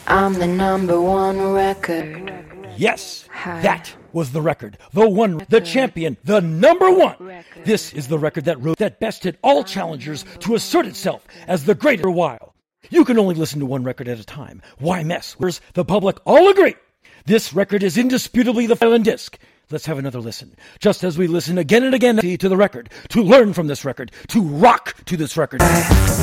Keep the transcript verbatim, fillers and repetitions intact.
I'm the number one record. Yes, that was the record. The one, the champion, the number one. This is the record that wrote that bested all challengers to assert itself as the greatest for a while. You can only listen to one record at a time. Why mess? Where's the public all agree? This record is indisputably the violin disc. Let's have another listen. Just as we listen again and again to the record, to learn from this record, to rock to this record.